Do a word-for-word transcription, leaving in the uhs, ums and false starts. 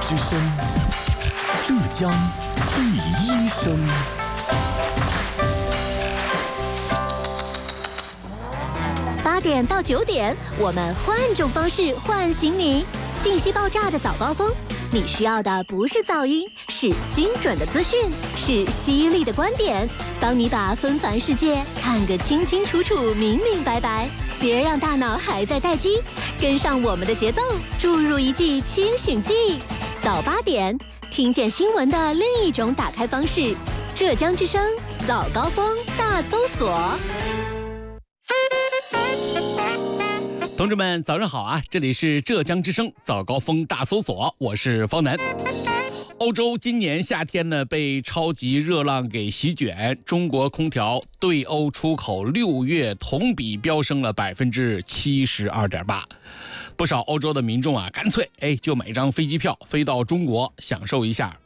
之声，浙江第一声。 八点到九点，我们换种方式唤醒你。信息爆炸的早高峰，你需要的不是噪音，是精准的资讯，是犀利的观点，帮你把纷繁世界看个清清楚楚、明明白白。别让大脑还在待机，跟上我们的节奏，注入一剂清醒剂。早八点，听见新闻的另一种打开方式。浙江之声早高峰大搜索。 同志们早上好啊，这里是浙江之声早高峰大搜索，我是方南。欧洲今年夏天呢被超级热浪给席卷，中国空调对欧出口六月同比飙升了百分之七十二点八。不少欧洲的民众啊，干脆哎就买张飞机票飞到中国，享受一下